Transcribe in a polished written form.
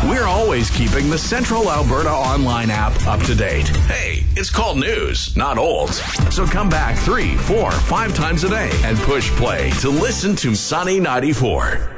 We're always keeping the Central Alberta Online app up to date. Hey, it's called news, not old. So come back 3, 4, 5 times a day and push play to listen to Sunny 94.